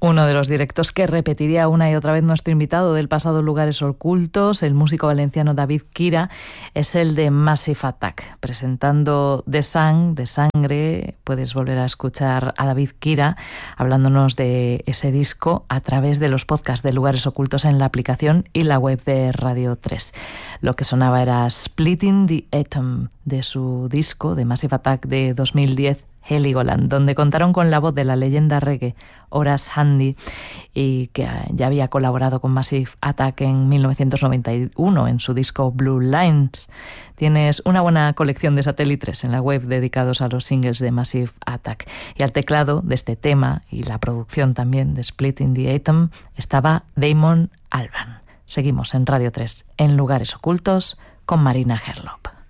Uno de los directos que repetiría una y otra vez nuestro invitado del pasado Lugares Ocultos, el músico valenciano David Quira, es el de Massive Attack. Presentando The Sang, de Sangre, puedes volver a escuchar a David Quira hablándonos de ese disco a través de los podcasts de Lugares Ocultos en la aplicación y la web de Radio 3. Lo que sonaba era Splitting the Atom, de su disco de Massive Attack de 2010, Heligoland, donde contaron con la voz de la leyenda reggae Horace Handy, y que ya había colaborado con Massive Attack en 1991 en su disco Blue Lines. Tienes una buena colección de satélites en la web dedicados a los singles de Massive Attack. Y al teclado de este tema y la producción también de Splitting the Atom estaba Damon Albarn. Seguimos en Radio 3, en Lugares Ocultos, con Marina Herlop.